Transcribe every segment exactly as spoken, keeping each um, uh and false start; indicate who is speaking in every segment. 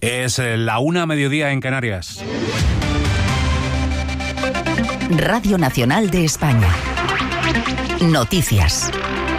Speaker 1: Es la una a mediodía en Canarias.
Speaker 2: Radio Nacional de España. Noticias.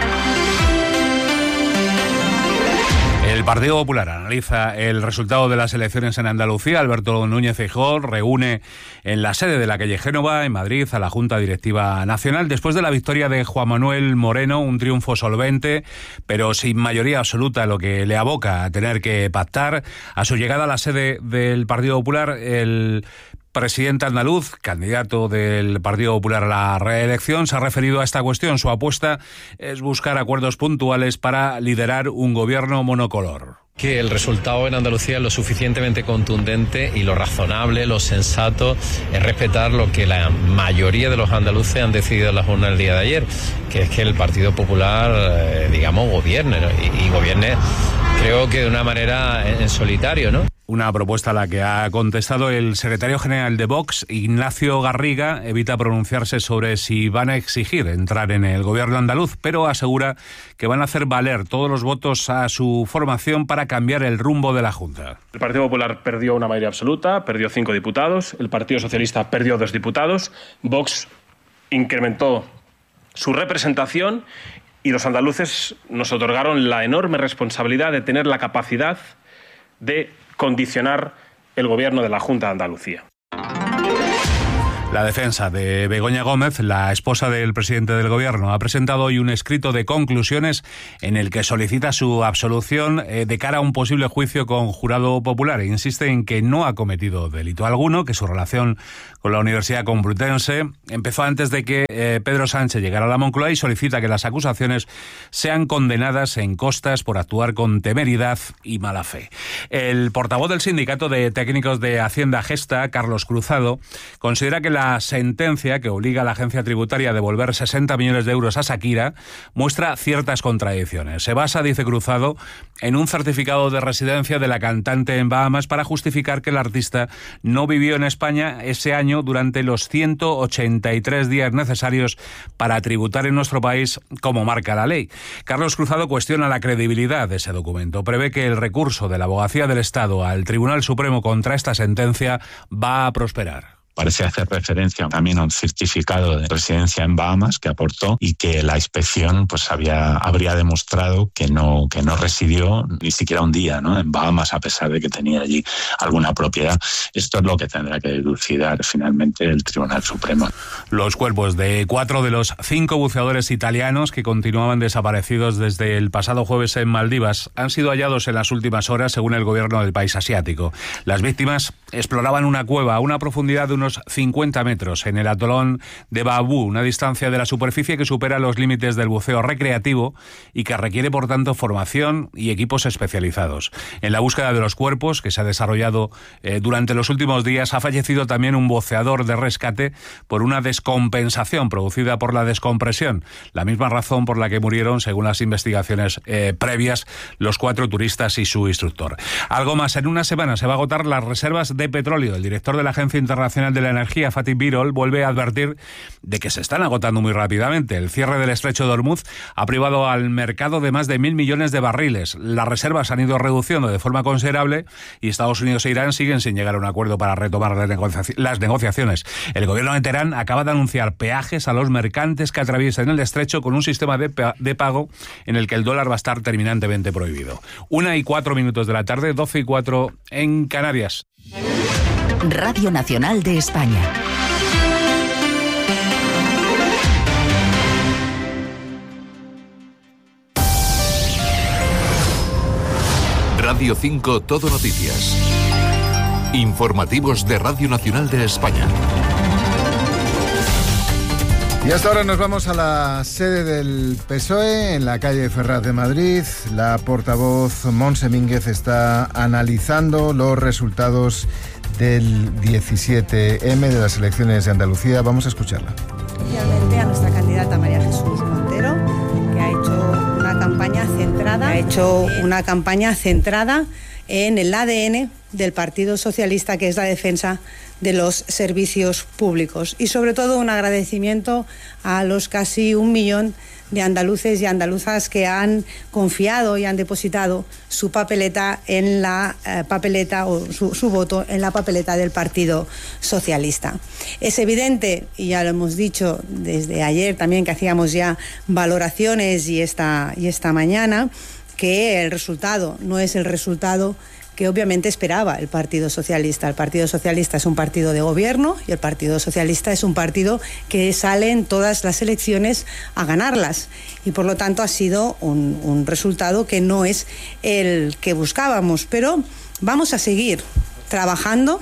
Speaker 1: El Partido Popular analiza el resultado de las elecciones en Andalucía. Alberto Núñez Feijóo reúne en la sede de la calle Génova, en Madrid, a la Junta Directiva Nacional. Después de la victoria de Juan Manuel Moreno, un triunfo solvente, pero sin mayoría absoluta, lo que le aboca a tener que pactar. A su llegada a la sede del Partido Popular, el presidente andaluz, candidato del Partido Popular a la reelección, se ha referido a esta cuestión. Su apuesta es buscar acuerdos puntuales para liderar un gobierno monocolor.
Speaker 3: Que el resultado en Andalucía es lo suficientemente contundente y lo razonable, lo sensato es respetar lo que la mayoría de los andaluces han decidido en la jornada del día de ayer, que es que el Partido Popular, eh, digamos, gobierne, ¿no? y, y gobierne, creo que de una manera en, en solitario, ¿no?
Speaker 1: Una propuesta a la que ha contestado el secretario general de Vox, Ignacio Garriga. Evita pronunciarse sobre si van a exigir entrar en el gobierno andaluz, pero asegura que van a hacer valer todos los votos a su formación para cambiar el rumbo de la Junta.
Speaker 4: El Partido Popular perdió una mayoría absoluta, perdió cinco diputados, el Partido Socialista perdió dos diputados, Vox incrementó su representación y los andaluces nos otorgaron la enorme responsabilidad de tener la capacidad de condicionar el gobierno de la Junta de Andalucía.
Speaker 1: La defensa de Begoña Gómez, la esposa del presidente del gobierno, ha presentado hoy un escrito de conclusiones en el que solicita su absolución eh, de cara a un posible juicio con jurado popular e insiste en que no ha cometido delito alguno, que su relación con la Universidad Complutense empezó antes de que eh, Pedro Sánchez llegara a la Moncloa, y solicita que las acusaciones sean condenadas en costas por actuar con temeridad y mala fe. El portavoz del Sindicato de Técnicos de Hacienda Gesta, Carlos Cruzado, considera que la La sentencia que obliga a la agencia tributaria a devolver sesenta millones de euros a Shakira muestra ciertas contradicciones. Se basa, dice Cruzado, en un certificado de residencia de la cantante en Bahamas para justificar que el artista no vivió en España ese año durante los ciento ochenta y tres días necesarios para tributar en nuestro país, como marca la ley. Carlos Cruzado cuestiona la credibilidad de ese documento. Prevé que el recurso de la Abogacía del Estado al Tribunal Supremo contra esta sentencia va a prosperar.
Speaker 5: Parece hacer referencia también a un certificado de residencia en Bahamas que aportó y que la inspección pues había, habría demostrado que no, que no residió ni siquiera un día, ¿no?, en Bahamas, a pesar de que tenía allí alguna propiedad. Esto es lo que tendrá que dilucidar finalmente el Tribunal Supremo.
Speaker 1: Los cuerpos de cuatro de los cinco buceadores italianos que continuaban desaparecidos desde el pasado jueves en Maldivas han sido hallados en las últimas horas, según el gobierno del país asiático. Las víctimas exploraban una cueva a una profundidad de un unos cincuenta metros en el atolón de Baabú, una distancia de la superficie que supera los límites del buceo recreativo y que requiere, por tanto, formación y equipos especializados. En la búsqueda de los cuerpos, que se ha desarrollado eh, durante los últimos días, ha fallecido también un buceador de rescate por una descompensación producida por la descompresión, la misma razón por la que murieron, según las investigaciones eh, previas, los cuatro turistas y su instructor. Algo más, en una semana se va a agotar las reservas de petróleo. El director de la Agencia Internacional de la Energía, Fatih Birol, vuelve a advertir de que se están agotando muy rápidamente. El cierre del estrecho de Hormuz ha privado al mercado de más de mil millones de barriles. Las reservas han ido reduciendo de forma considerable y Estados Unidos e Irán siguen sin llegar a un acuerdo para retomar las, negocia- las negociaciones. El gobierno de Teherán acaba de anunciar peajes a los mercantes que atraviesen el estrecho con un sistema de, pa- de pago en el que el dólar va a estar terminantemente prohibido. Una y cuatro minutos de la tarde, doce y cuatro en Canarias.
Speaker 2: Radio Nacional de España.
Speaker 6: Radio cinco Todo Noticias. Informativos de Radio Nacional de España.
Speaker 7: Y hasta ahora nos vamos a la sede del P S O E, en la calle Ferraz de Madrid. La portavoz Montse Mínguez está analizando los resultados del diecisiete eme de las elecciones de Andalucía. Vamos a escucharla.
Speaker 8: Especialmente a nuestra candidata María Jesús Montero, que ha hecho una campaña centrada, ha hecho una campaña centrada en el A D N del Partido Socialista, que es la defensa de los servicios públicos, y sobre todo un agradecimiento a los casi un millón de andaluces y andaluzas que han confiado y han depositado su papeleta en la eh, papeleta o su, su voto en la papeleta del Partido Socialista. Es evidente, y ya lo hemos dicho desde ayer también, que hacíamos ya valoraciones y esta, y esta mañana, que el resultado no es el resultado que obviamente esperaba el Partido Socialista. El Partido Socialista es un partido de gobierno y el Partido Socialista es un partido que sale en todas las elecciones a ganarlas, y por lo tanto ha sido un, un resultado que no es el que buscábamos, pero vamos a seguir trabajando.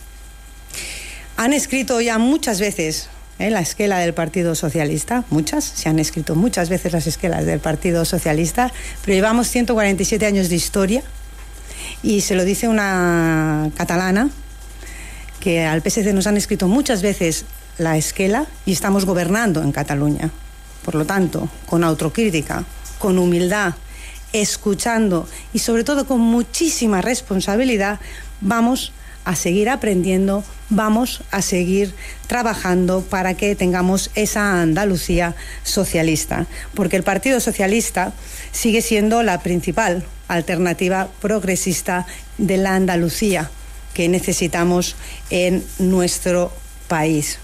Speaker 8: Han escrito ya muchas veces ¿eh? la esquela del Partido Socialista, muchas, se han escrito muchas veces las esquelas del Partido Socialista, pero llevamos ciento cuarenta y siete años de historia. Y se lo dice una catalana, que al P S C nos han escrito muchas veces la esquela y estamos gobernando en Cataluña. Por lo tanto, con autocrítica, con humildad, escuchando y sobre todo con muchísima responsabilidad, vamos a seguir aprendiendo, vamos a seguir trabajando para que tengamos esa Andalucía socialista, porque el Partido Socialista sigue siendo la principal alternativa progresista de la Andalucía que necesitamos en nuestro país.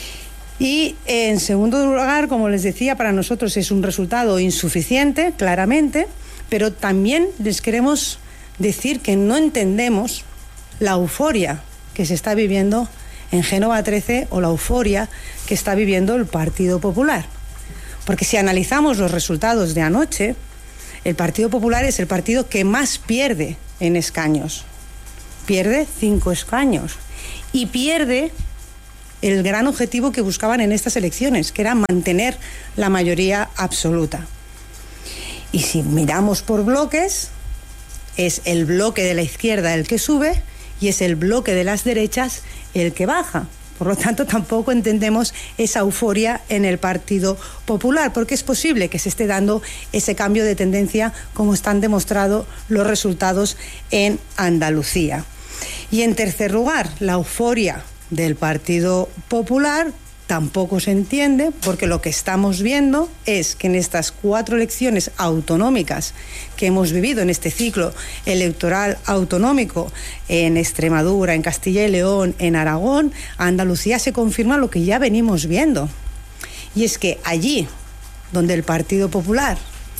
Speaker 8: Y en segundo lugar, como les decía, para nosotros es un resultado insuficiente, claramente, pero también les queremos decir que no entendemos la euforia que se está viviendo en Génova trece o la euforia que está viviendo el Partido Popular. Porque si analizamos los resultados de anoche, el Partido Popular es el partido que más pierde en escaños. Pierde cinco escaños. Y pierde el gran objetivo que buscaban en estas elecciones, que era mantener la mayoría absoluta. Y si miramos por bloques, es el bloque de la izquierda el que sube y es el bloque de las derechas el que baja. Por lo tanto, tampoco entendemos esa euforia en el Partido Popular, porque es posible que se esté dando ese cambio de tendencia, como están demostrados los resultados en Andalucía. Y en tercer lugar, la euforia del Partido Popular tampoco se entiende, porque lo que estamos viendo es que en estas cuatro elecciones autonómicas que hemos vivido en este ciclo electoral autonómico, en Extremadura, en Castilla y León, en Aragón, Andalucía, se confirma lo que ya venimos viendo. Y es que allí donde el Partido Popular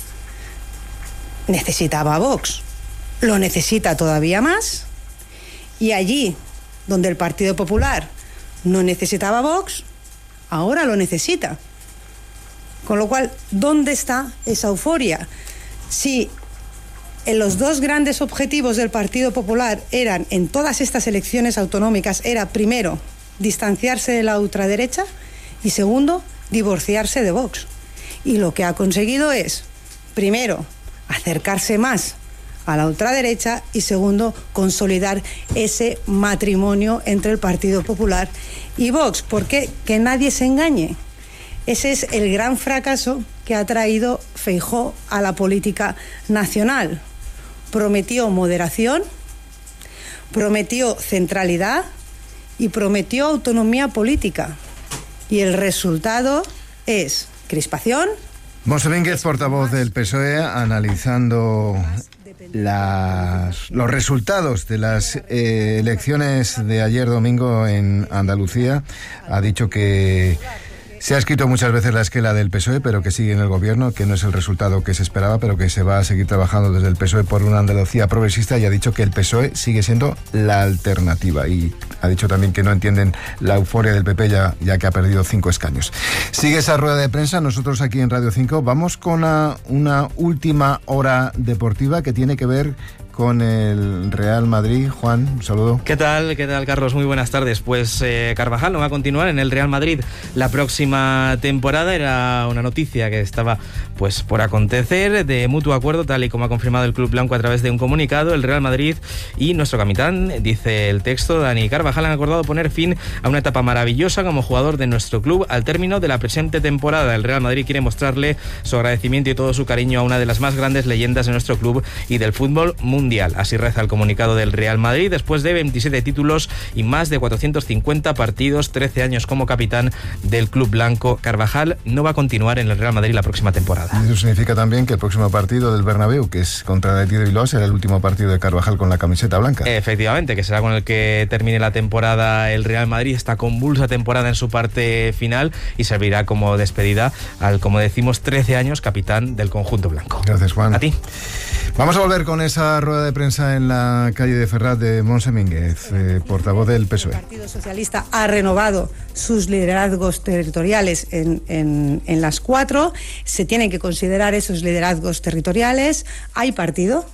Speaker 8: necesitaba a Vox, lo necesita todavía más, y allí donde el Partido Popular no necesitaba a Vox, ahora lo necesita. Con lo cual, ¿dónde está esa euforia? Si en los dos grandes objetivos del Partido Popular eran, en todas estas elecciones autonómicas, era primero, distanciarse de la ultraderecha y segundo, divorciarse de Vox. Y lo que ha conseguido es, primero, acercarse más a la ultraderecha y segundo, consolidar ese matrimonio entre el Partido Popular y Vox. ¿Por qué? Que nadie se engañe. Ese es el gran fracaso que ha traído Feijóo a la política nacional. Prometió moderación, prometió centralidad y prometió autonomía política. Y el resultado es crispación.
Speaker 7: Monse Mínguez, portavoz del P S O E, analizando las, los resultados de las eh, elecciones de ayer domingo en Andalucía. Ha dicho que se ha escrito muchas veces la esquela del P S O E, pero que sigue en el gobierno, que no es el resultado que se esperaba, pero que se va a seguir trabajando desde el P S O E por una Andalucía progresista, y ha dicho que el P S O E sigue siendo la alternativa. Y ha dicho también que no entienden la euforia del P P ya, ya que ha perdido cinco escaños. Sigue esa rueda de prensa. Nosotros aquí en Radio cinco vamos con una, una última hora deportiva que tiene que ver con el Real Madrid. Juan, un saludo.
Speaker 9: ¿Qué tal? ¿Qué tal, Carlos? Muy buenas tardes. Pues eh, Carvajal no va a continuar en el Real Madrid la próxima temporada. Era una noticia que estaba pues por acontecer de mutuo acuerdo, tal y como ha confirmado el Club Blanco a través de un comunicado. El Real Madrid y nuestro capitán, dice el texto, Dani Carvajal, Carvajal han acordado poner fin a una etapa maravillosa como jugador de nuestro club al término de la presente temporada. El Real Madrid quiere mostrarle su agradecimiento y todo su cariño a una de las más grandes leyendas de nuestro club y del fútbol mundial. Así reza el comunicado del Real Madrid después de veintisiete títulos y más de cuatrocientos cincuenta partidos, trece años como capitán del club blanco. Carvajal no va a continuar en el Real Madrid la próxima temporada.
Speaker 7: Eso significa también que el próximo partido del Bernabéu, que es contra el Athletic de Bilbao, será el último partido de Carvajal con la camiseta blanca.
Speaker 9: Efectivamente, que será con el que termine la temporada el Real Madrid, esta convulsa temporada en su parte final, y servirá como despedida al, como decimos, trece años capitán del conjunto blanco.
Speaker 7: Gracias, Juan.
Speaker 9: A ti.
Speaker 7: Vamos a volver con esa rueda de prensa en la calle de Ferraz de Montse Mínguez, eh, portavoz del P S O E.
Speaker 8: El Partido Socialista ha renovado sus liderazgos territoriales en, en, en las cuatro. Se tienen que considerar esos liderazgos territoriales. Hay partido,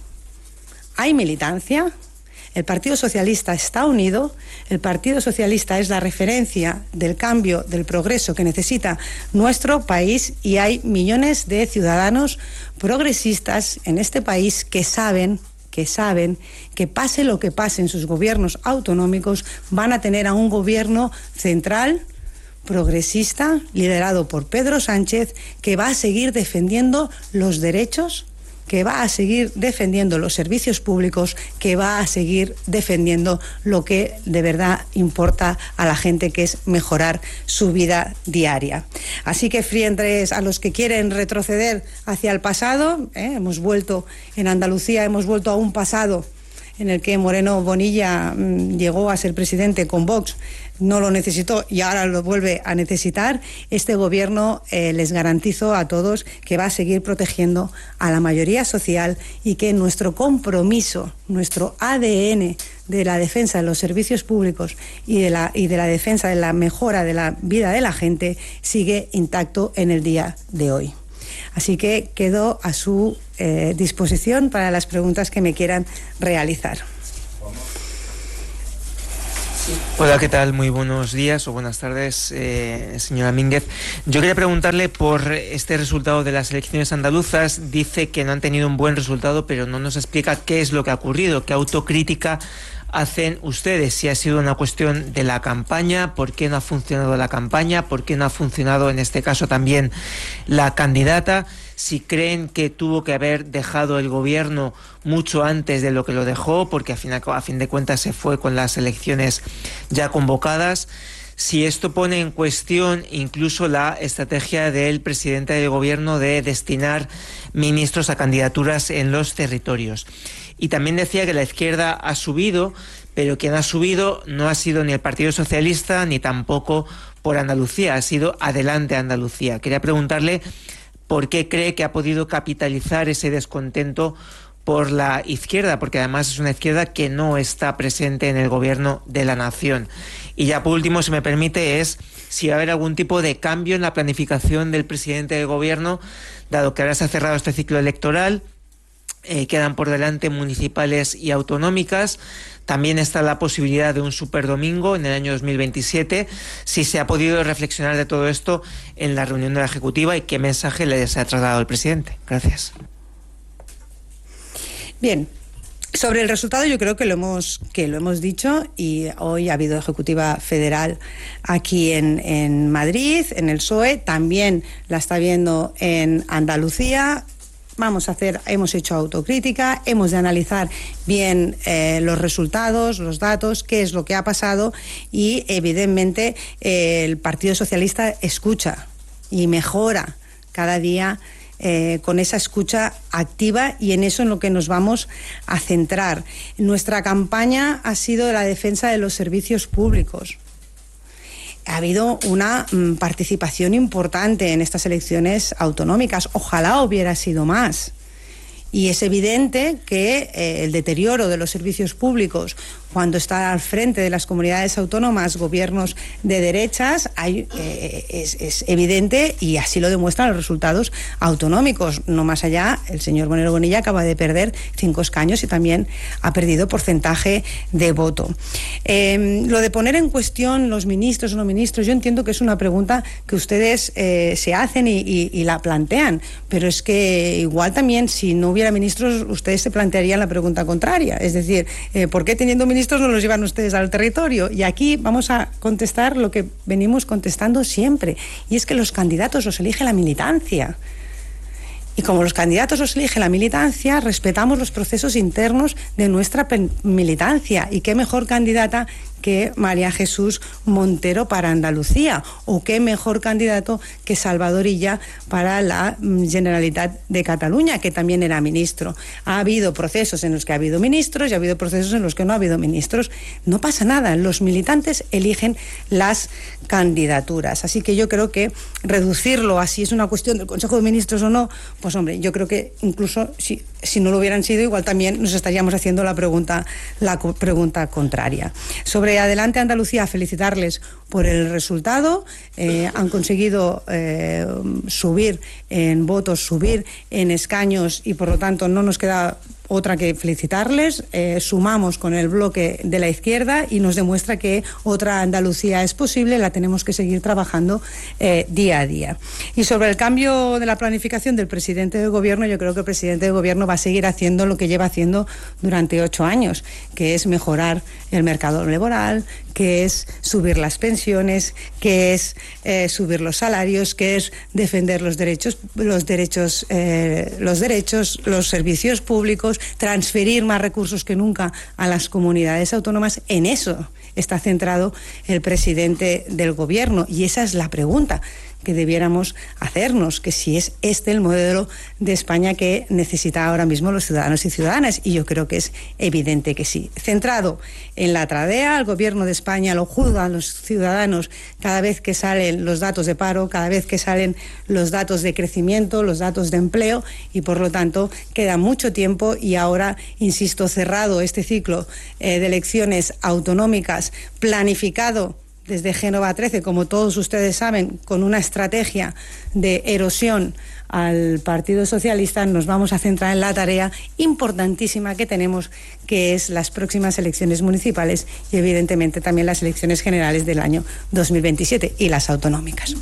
Speaker 8: hay militancia. El Partido Socialista está unido. El Partido Socialista es la referencia del cambio, del progreso que necesita nuestro país, y hay millones de ciudadanos progresistas en este país que saben, que saben que pase lo que pase en sus gobiernos autonómicos, van a tener a un gobierno central, progresista, liderado por Pedro Sánchez, que va a seguir defendiendo los derechos, que va a seguir defendiendo los servicios públicos, que va a seguir defendiendo lo que de verdad importa a la gente, que es mejorar su vida diaria. Así que, frente a los que quieren retroceder hacia el pasado, ¿eh? hemos vuelto en Andalucía, hemos vuelto a un pasado en el que Moreno Bonilla mmm, llegó a ser presidente con Vox, no lo necesitó y ahora lo vuelve a necesitar. Este gobierno eh, les garantizo a todos que va a seguir protegiendo a la mayoría social, y que nuestro compromiso, nuestro A D N de la defensa de los servicios públicos y de la, y de la defensa de la mejora de la vida de la gente sigue intacto en el día de hoy. Así que quedo a su eh, disposición para las preguntas que me quieran realizar.
Speaker 10: Hola, ¿qué tal? Muy buenos días o buenas tardes, eh, señora Mínguez. Yo quería preguntarle por este resultado de las elecciones andaluzas. Dice que no han tenido un buen resultado, pero no nos explica qué es lo que ha ocurrido, qué autocrítica hacen ustedes, si ha sido una cuestión de la campaña, por qué no ha funcionado la campaña, por qué no ha funcionado en este caso también la candidata, si creen que tuvo que haber dejado el gobierno mucho antes de lo que lo dejó, porque a fin, a fin de cuentas se fue con las elecciones ya convocadas, si esto pone en cuestión incluso la estrategia del presidente del gobierno de destinar ministros a candidaturas en los territorios. Y también decía que la izquierda ha subido, pero quien ha subido no ha sido ni el Partido Socialista ni tampoco por Andalucía, ha sido Adelante Andalucía. Quería preguntarle por qué cree que ha podido capitalizar ese descontento por la izquierda, porque además es una izquierda que no está presente en el gobierno de la nación. Y ya por último, si me permite, es si va a haber algún tipo de cambio en la planificación del presidente del gobierno, dado que ahora se ha cerrado este ciclo electoral. Eh, quedan por delante municipales y autonómicas. También está la posibilidad de un superdomingo en el año dos mil veintisiete. Si se ha podido reflexionar de todo esto en la reunión de la Ejecutiva y qué mensaje les ha trasladado el presidente. Gracias.
Speaker 8: Bien. Sobre el resultado yo creo que lo hemos que lo hemos dicho, y hoy ha habido Ejecutiva Federal aquí en, en Madrid, en el P S O E, también la está viendo en Andalucía. Vamos a hacer, hemos hecho autocrítica, hemos de analizar bien eh, los resultados, los datos, qué es lo que ha pasado, y evidentemente eh, el Partido Socialista escucha y mejora cada día eh, con esa escucha activa, y en eso en lo que nos vamos a centrar. Nuestra campaña ha sido la defensa de los servicios públicos. Ha habido una mm, participación importante en estas elecciones autonómicas. Ojalá hubiera sido más. Y es evidente que eh, el deterioro de los servicios públicos, cuando está al frente de las comunidades autónomas gobiernos de derechas, hay, eh, es, es evidente, y así lo demuestran los resultados autonómicos. No más allá, el señor Moreno Bonilla acaba de perder cinco escaños y también ha perdido porcentaje de voto. Eh, lo de poner en cuestión los ministros o no ministros, yo entiendo que es una pregunta que ustedes eh, se hacen y, y, y la plantean, pero es que igual también, si no hubiera hubiera ministros, ustedes se plantearían la pregunta contraria, es decir, eh, ¿por qué teniendo ministros no los llevan ustedes al territorio? Y aquí vamos a contestar lo que venimos contestando siempre, y es que los candidatos los elige la militancia. Y como los candidatos los elige la militancia, respetamos los procesos internos de nuestra militancia. Y qué mejor candidata que María Jesús Montero para Andalucía, o qué mejor candidato que Salvador Illa para la Generalitat de Cataluña, que también era ministro. Ha habido procesos en los que ha habido ministros y ha habido procesos en los que no ha habido ministros. No pasa nada, los militantes eligen las candidaturas. Así que yo creo que reducirlo a si es una cuestión del Consejo de Ministros o no, pues hombre, yo creo que incluso si, si no lo hubieran sido, igual también nos estaríamos haciendo la pregunta, la pregunta contraria. Sobre Adelante Andalucía, felicitarles por el resultado. Eh, han conseguido eh, subir en votos, subir en escaños, y por lo tanto no nos queda otra que felicitarles. Eh, sumamos con el bloque de la izquierda y nos demuestra que otra Andalucía es posible. La tenemos que seguir trabajando eh, día a día. Y sobre el cambio de la planificación del presidente del gobierno, yo creo que el presidente del gobierno va a seguir haciendo lo que lleva haciendo durante ocho años, que es mejorar el mercado laboral, que es subir las pensiones, que es eh, subir los salarios, que es defender los derechos, los derechos, eh, los derechos, los servicios públicos, transferir más recursos que nunca a las comunidades autónomas. En eso está centrado el presidente del gobierno, y esa es la pregunta que debiéramos hacernos, que si es este el modelo de España que necesitan ahora mismo los ciudadanos y ciudadanas, y yo creo que es evidente que sí. Centrado en la tradea, el gobierno de España lo juzgan los ciudadanos cada vez que salen los datos de paro, cada vez que salen los datos de crecimiento, los datos de empleo, y por lo tanto queda mucho tiempo, y ahora, insisto, cerrado este ciclo eh, de elecciones autonómicas, planificado desde Génova trece, como todos ustedes saben, con una estrategia de erosión al Partido Socialista, nos vamos a centrar en la tarea importantísima que tenemos, que es las próximas elecciones municipales y evidentemente también las elecciones generales del año dos mil veintisiete y las autonómicas.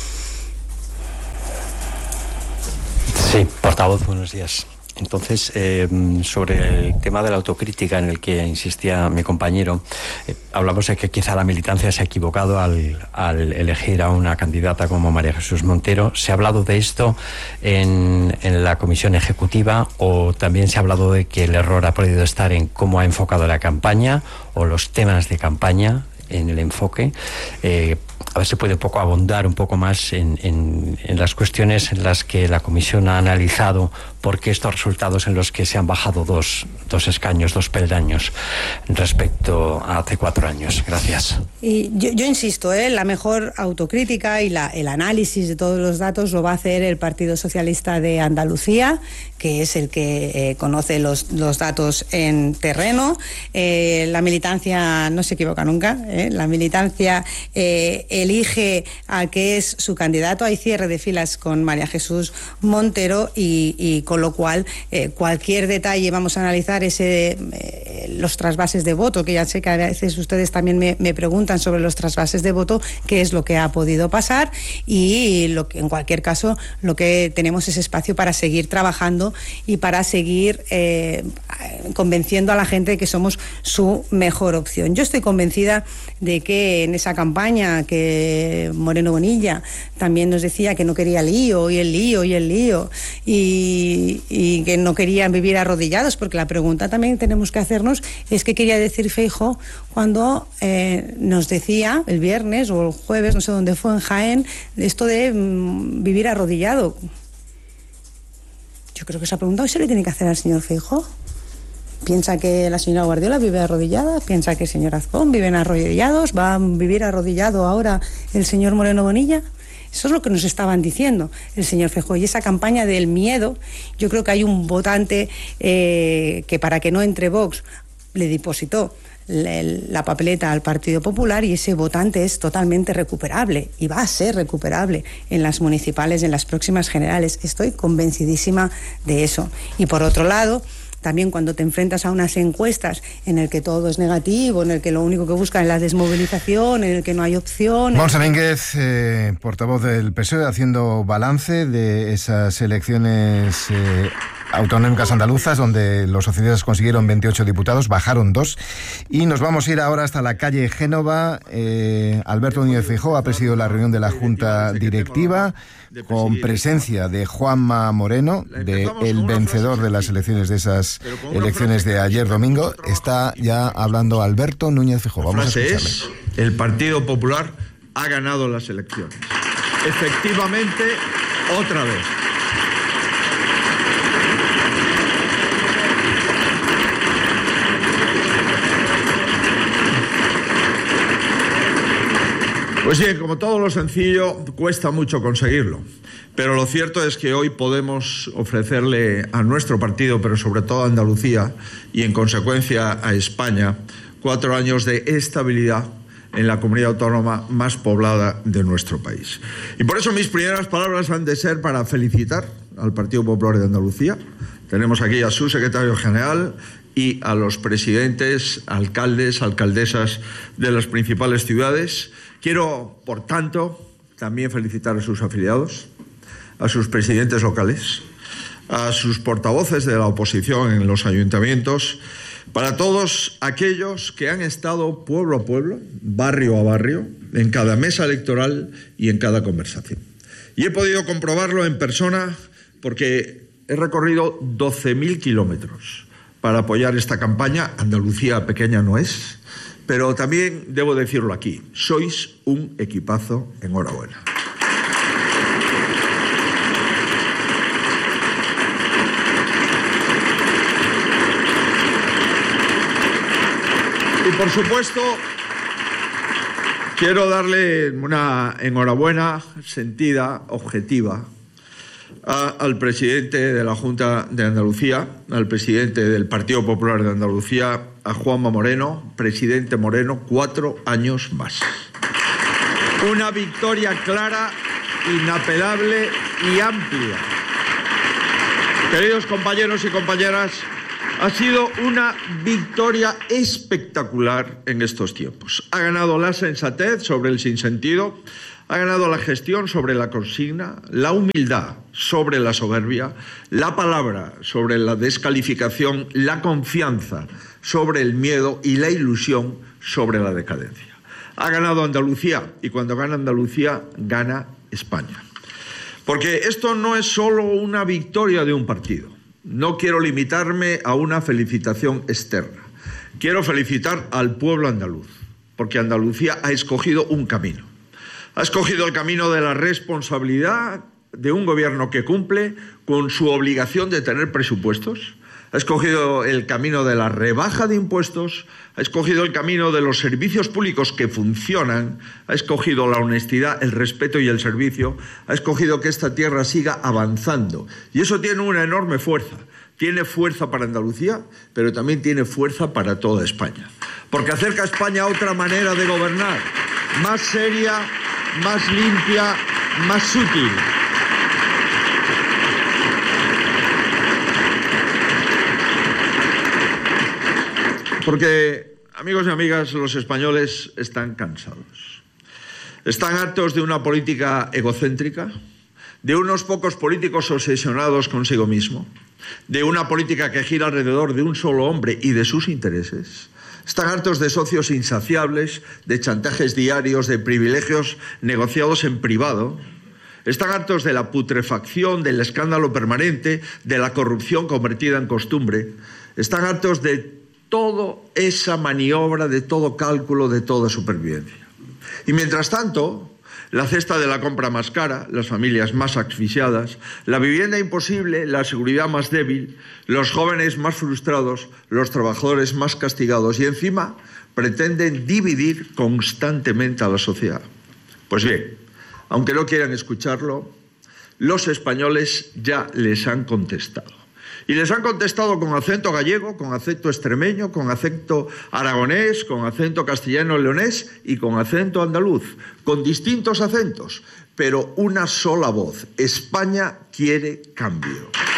Speaker 11: Sí, portavoz, buenos días. Entonces, eh, sobre el tema de la autocrítica en el que insistía mi compañero, eh, hablamos de que quizá la militancia se ha equivocado al, al elegir a una candidata como María Jesús Montero. ¿Se ha hablado de esto en, en la comisión ejecutiva, o también se ha hablado de que el error ha podido estar en cómo ha enfocado la campaña o los temas de campaña en el enfoque? Eh, a ver si puede un poco abundar un poco más en, en, en las cuestiones en las que la comisión ha analizado por qué estos resultados en los que se han bajado dos, dos escaños, dos peldaños respecto a hace cuatro años. Gracias.
Speaker 8: Y yo, yo insisto, ¿eh? la mejor autocrítica y la, el análisis de todos los datos lo va a hacer el Partido Socialista de Andalucía, que es el que eh, conoce los, los datos en terreno. Eh, la militancia no se equivoca nunca, ¿eh? La militancia eh, elige a que es su candidato. Hay cierre de filas con María Jesús Montero, y, y con lo cual eh, cualquier detalle vamos a analizar ese eh, los trasvases de voto, que ya sé que a veces ustedes también me, me preguntan sobre los trasvases de voto, qué es lo que ha podido pasar, y lo que, en cualquier caso, lo que tenemos es espacio para seguir trabajando y para seguir eh, convenciendo a la gente de que somos su mejor opción. Yo estoy convencida de que en esa campaña que Moreno Bonilla también nos decía que no quería lío y el lío y el lío y, y que no querían vivir arrodillados, porque la pregunta también tenemos que hacernos es qué quería decir Feijóo cuando eh, nos decía el viernes o el jueves, no sé dónde fue, en Jaén, esto de mm, vivir arrodillado. Yo creo que esa pregunta hoy se le tiene que hacer al señor Feijóo. ¿Piensa que la señora Guardiola vive arrodillada? ¿Piensa que el señor Azcón viven arrodillados? ¿Va a vivir arrodillado ahora el señor Moreno Bonilla? Eso es lo que nos estaban diciendo el señor Feijóo. Y esa campaña del miedo, yo creo que hay un votante eh, que para que no entre Vox le depositó la, la papeleta al Partido Popular, y ese votante es totalmente recuperable y va a ser recuperable en las municipales, en las próximas generales. Estoy convencidísima de eso. Y por otro lado, también cuando te enfrentas a unas encuestas en el que todo es negativo, en el que lo único que buscan es la desmovilización, en el que no hay opción...
Speaker 7: Montse Mínguez, eh, portavoz del P S O E, haciendo balance de esas elecciones eh, autonómicas andaluzas, donde los socialistas consiguieron veintiocho diputados, bajaron dos. Y nos vamos a ir ahora hasta la calle Génova. Eh, Alberto Núñez Feijóo ha presidido la reunión de la Junta Directiva, con presencia de Juanma Moreno, de el vencedor de las elecciones de esas elecciones de ayer domingo. Está ya hablando Alberto Núñez Feijóo. Vamos a escucharle.
Speaker 12: Es, el Partido Popular ha ganado las elecciones. Efectivamente, otra vez. Pues bien, como todo lo sencillo, cuesta mucho conseguirlo. Pero lo cierto es que hoy podemos ofrecerle a nuestro partido, pero sobre todo a Andalucía y en consecuencia a España, cuatro años de estabilidad en la comunidad autónoma más poblada de nuestro país. Y por eso mis primeras palabras han de ser para felicitar al Partido Popular de Andalucía. Tenemos aquí a su secretario general y a los presidentes, alcaldes, alcaldesas de las principales ciudades. Quiero, por tanto, también felicitar a sus afiliados, a sus presidentes locales, a sus portavoces de la oposición en los ayuntamientos, para todos aquellos que han estado pueblo a pueblo, barrio a barrio, en cada mesa electoral y en cada conversación. Y he podido comprobarlo en persona porque he recorrido doce mil kilómetros para apoyar esta campaña. Andalucía pequeña no es, pero también debo decirlo aquí, sois un equipazo, enhorabuena. Y por supuesto, quiero darle una enhorabuena sentida, objetiva, a, al presidente de la Junta de Andalucía, al presidente del Partido Popular de Andalucía, a Juanma Moreno. Presidente Moreno, cuatro años más. Una victoria clara, inapelable y amplia. Queridos compañeros y compañeras, ha sido una victoria espectacular en estos tiempos. Ha ganado la sensatez sobre el sinsentido, ha ganado la gestión sobre la consigna, la humildad sobre la soberbia, la palabra sobre la descalificación, la confianza sobre el miedo y la ilusión sobre la decadencia. Ha ganado Andalucía, y cuando gana Andalucía, gana España. Porque esto no es solo una victoria de un partido. No quiero limitarme a una felicitación externa. Quiero felicitar al pueblo andaluz, porque Andalucía ha escogido un camino. Ha escogido el camino de la responsabilidad de un gobierno que cumple con su obligación de tener presupuestos. Ha escogido el camino de la rebaja de impuestos, ha escogido el camino de los servicios públicos que funcionan, ha escogido la honestidad, el respeto y el servicio, ha escogido que esta tierra siga avanzando. Y eso tiene una enorme fuerza. Tiene fuerza para Andalucía, pero también tiene fuerza para toda España. Porque acerca a España a otra manera de gobernar, más seria, más limpia, más sutil. Porque, amigos y amigas, los españoles están cansados. Están hartos de una política egocéntrica, de unos pocos políticos obsesionados consigo mismo, de una política que gira alrededor de un solo hombre y de sus intereses. Están hartos de socios insaciables, de chantajes diarios, de privilegios negociados en privado. Están hartos de la putrefacción, del escándalo permanente, de la corrupción convertida en costumbre. Están hartos de toda esa maniobra, de todo cálculo, de toda supervivencia. Y mientras tanto, la cesta de la compra más cara, las familias más asfixiadas, la vivienda imposible, la seguridad más débil, los jóvenes más frustrados, los trabajadores más castigados y encima pretenden dividir constantemente a la sociedad. Pues bien, aunque no quieran escucharlo, los españoles ya les han contestado. Y les han contestado con acento gallego, con acento extremeño, con acento aragonés, con acento castellano-leonés y con acento andaluz, con distintos acentos, pero una sola voz. España quiere cambio.